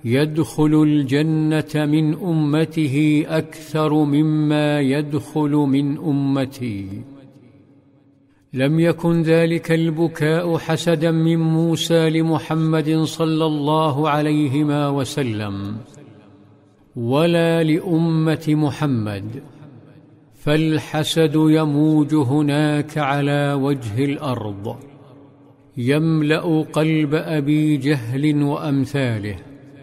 يدخل الجنة من أمته أكثر مما يدخل من أمتي. لم يكن ذلك البكاء حسدا من موسى لمحمد صلى الله عليه وسلم ولا لأمة محمد، فالحسد يموج هناك على وجه الأرض، يملأ قلب أبي جهل وأمثاله.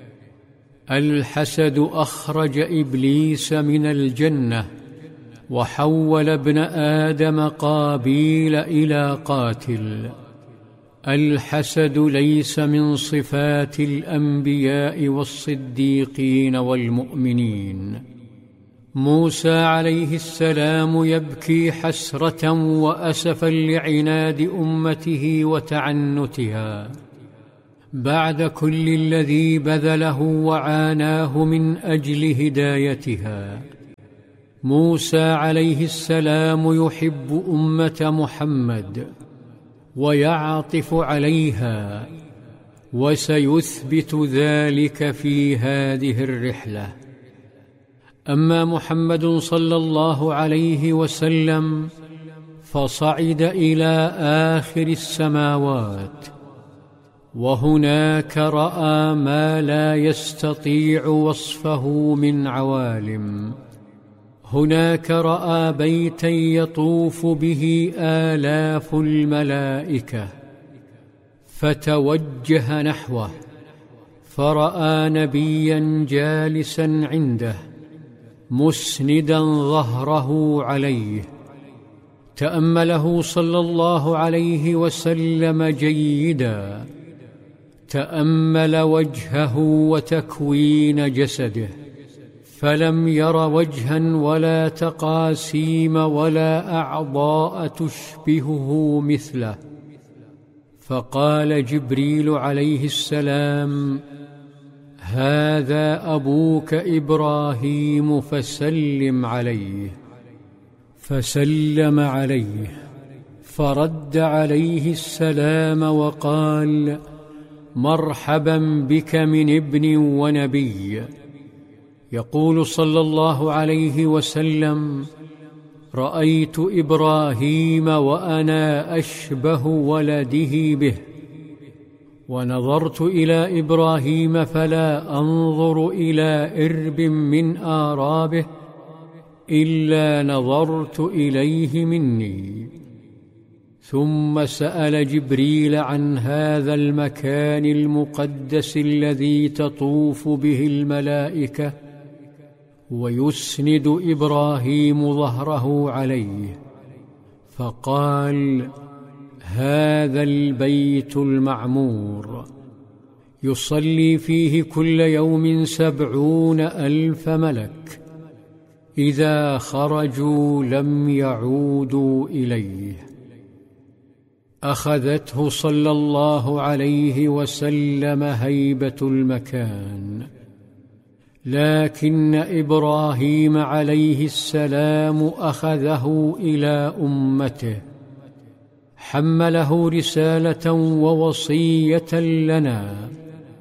الحسد أخرج إبليس من الجنة وحول ابن آدم قابيل إلى قاتل. الحسد ليس من صفات الأنبياء والصديقين والمؤمنين. موسى عليه السلام يبكي حسرة وأسفا لعناد أمته وتعنتها بعد كل الذي بذله وعاناه من أجل هدايتها. موسى عليه السلام يحب أمة محمد ويعطف عليها، وسيثبت ذلك في هذه الرحلة. أما محمد صلى الله عليه وسلم فصعد إلى آخر السماوات، وهناك رأى ما لا يستطيع وصفه من عوالم. هناك رأى بيتا يطوف به آلاف الملائكة، فتوجه نحوه فرأى نبيا جالسا عنده مسندا ظهره عليه. تأمله صلى الله عليه وسلم جيدا، تأمل وجهه وتكوين جسده، فلم ير وجها ولا تقاسيم ولا أعضاء تشبهه مثله. فقال جبريل عليه السلام: هذا أبوك إبراهيم فسلم عليه. فسلم عليه، فرد عليه السلام وقال: مرحبا بك من ابن ونبي. يقول صلى الله عليه وسلم: رأيت إبراهيم وأنا أشبه ولده به، ونظرت إلى إبراهيم فلا أنظر إلى إرب من آرابه إلا نظرت إليه مني. ثم سأل جبريل عن هذا المكان المقدس الذي تطوف به الملائكة ويسند إبراهيم ظهره عليه، فقال: هذا البيت المعمور، يصلي فيه كل يوم 70,000 ملك، إذا خرجوا لم يعودوا إليه. أخذته صلى الله عليه وسلم هيبة المكان، لكن إبراهيم عليه السلام أخذه إلى أمته، حمله رسالة ووصية لنا،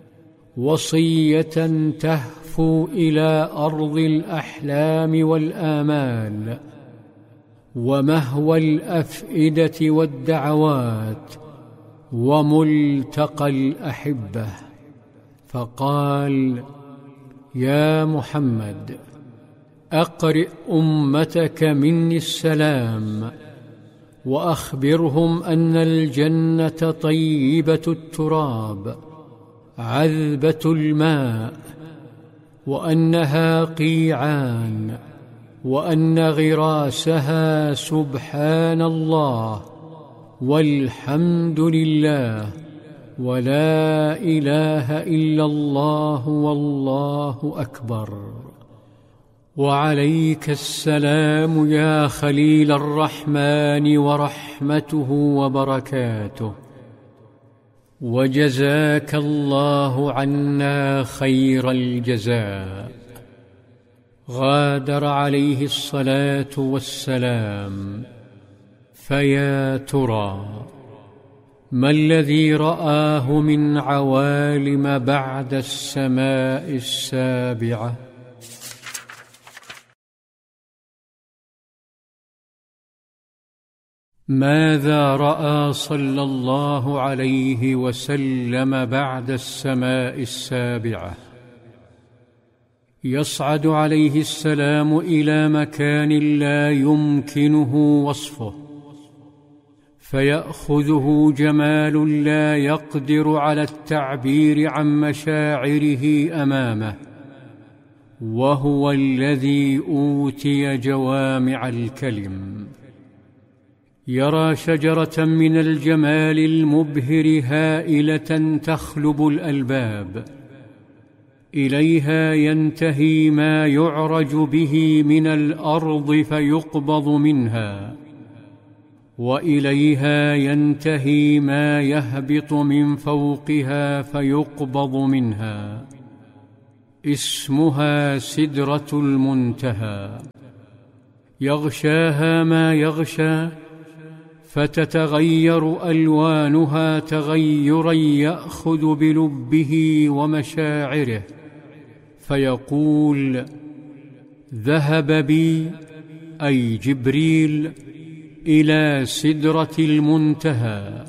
وصية تهفو إلى أرض الأحلام والآمال ومهوى الأفئدة والدعوات وملتقى الأحبة. فقال: يا محمد، أقرئ أمتك مني السلام، وأخبرهم أن الجنة طيبة التراب عذبة الماء، وأنها قيعان، وأن غراسها سبحان الله والحمد لله ولا إله إلا الله والله أكبر. وعليك السلام يا خليل الرحمن ورحمته وبركاته، وجزاك الله عنا خير الجزاء. غادر عليه الصلاة والسلام، فيا ترى ما الذي رآه من عوالم بعد السماء السابعة؟ ماذا رأى صلى الله عليه وسلم بعد السماء السابعة؟ يصعد عليه السلام إلى مكان لا يمكنه وصفه، فيأخذه جمال لا يقدر على التعبير عن مشاعره أمامه، وهو الذي أوتي جوامع الكلم. يرى شجرة من الجمال المبهر هائلة تخلب الألباب، إليها ينتهي ما يعرج به من الأرض فيقبض منها، وإليها ينتهي ما يهبط من فوقها فيقبض منها. اسمها سدرة المنتهى. يغشاها ما يغشى، فتتغير ألوانها تغيرا يأخذ بلبه ومشاعره، فيقول: ذهب بي، أي جبريل، إلى سدرة المنتهى،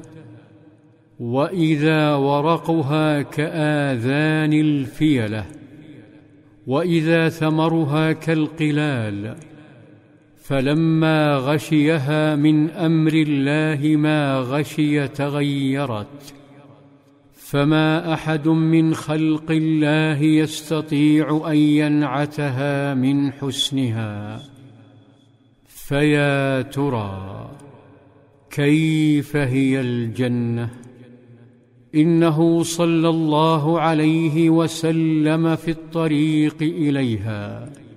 وإذا ورقها كآذان الفيلة، وإذا ثمرها كالقلال. فلما غشيها من أمر الله ما غشي تغيرت، فما أحد من خلق الله يستطيع أن ينعتها من حسنها. فيا ترى كيف هي الجنة؟ إنه صلى الله عليه وسلم في الطريق إليها